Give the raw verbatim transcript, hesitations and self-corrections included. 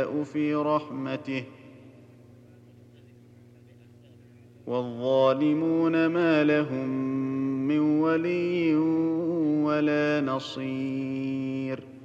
في رحمته والظالمون ما لهم من ولي ولا نصير.